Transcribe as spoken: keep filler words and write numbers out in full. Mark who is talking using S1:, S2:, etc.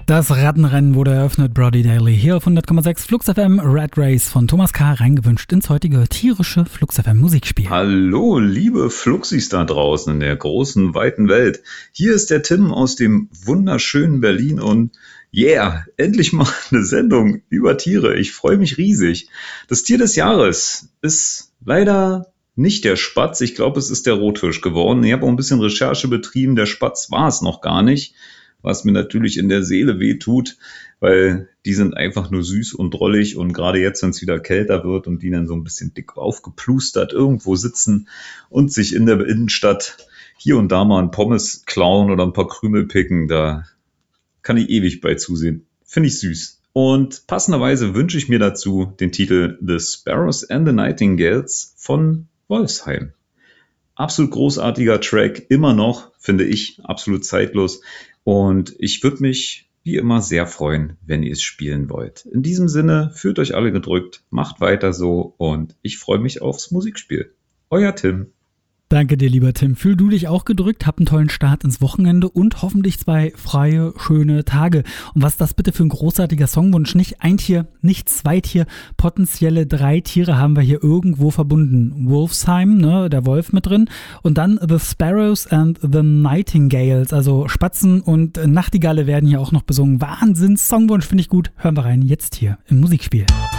S1: Das Rattenrennen wurde eröffnet, Brody Daly, hier auf hundert Komma sechs Flux F M, Rat Race von Thomas K. reingewünscht ins heutige tierische Flux F M Musikspiel.
S2: Hallo, liebe Fluxis da draußen in der großen, weiten Welt. Hier ist der Tim aus dem wunderschönen Berlin und yeah, endlich mal eine Sendung über Tiere. Ich freue mich riesig. Das Tier des Jahres ist leider nicht der Spatz. Ich glaube, es ist der Rothirsch geworden. Ich habe auch ein bisschen Recherche betrieben. Der Spatz war es noch gar nicht, was mir natürlich in der Seele wehtut, weil die sind einfach nur süß und drollig und gerade jetzt, wenn es wieder kälter wird und die dann so ein bisschen dick aufgeplustert irgendwo sitzen und sich in der Innenstadt hier und da mal ein Pommes klauen oder ein paar Krümel picken, da kann ich ewig bei zusehen. Finde ich süß. Und passenderweise wünsche ich mir dazu den Titel The Sparrows and the Nightingales von Wolfsheim. Absolut großartiger Track, immer noch, finde ich, absolut zeitlos. Und ich würde mich wie immer sehr freuen, wenn ihr es spielen wollt. In diesem Sinne, fühlt euch alle gedrückt, macht weiter so und ich freue mich aufs Musikspiel. Euer Tim.
S1: Danke dir, lieber Tim. Fühl du dich auch gedrückt, hab einen tollen Start ins Wochenende und hoffentlich zwei freie, schöne Tage. Und was ist das bitte für ein großartiger Songwunsch? Nicht ein Tier, nicht zwei Tier, potenzielle drei Tiere haben wir hier irgendwo verbunden. Wolfsheim, ne, der Wolf mit drin. Und dann The Sparrows and the Nightingales, also Spatzen und Nachtigalle werden hier auch noch besungen. Wahnsinns Songwunsch, finde ich gut. Hören wir rein, jetzt hier im Musikspiel.